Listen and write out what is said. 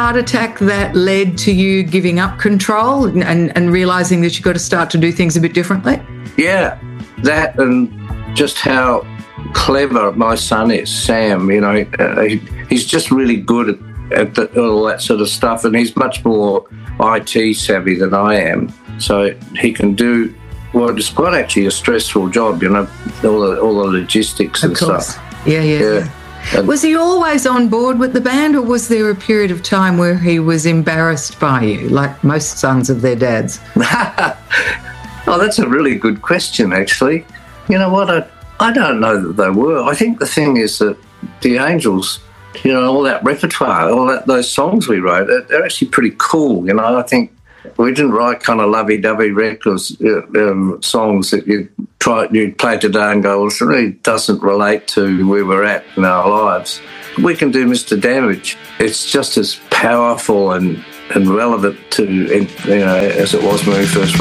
heart attack that led to you giving up control and realising that you've got to start to do things a bit differently? Yeah, that and just how clever my son is, Sam. He's just really good at all that sort of stuff, and he's much more IT savvy than I am. So he can do it's quite actually a stressful job, all the logistics and stuff. Yeah. Was he always on board with the band, or was there a period of time where he was embarrassed by you, like most sons of their dads? Oh, that's a really good question, actually. You know what? I don't know that they were. I think the thing is that the Angels, all that repertoire, those songs we wrote, they're actually pretty cool. I think we didn't write kind of lovey-dovey records, songs that you'd play today and go, well, it really doesn't relate to where we're at in our lives. We Can Do Mr. Damage. It's just as powerful and relevant to, as it was when we first wrote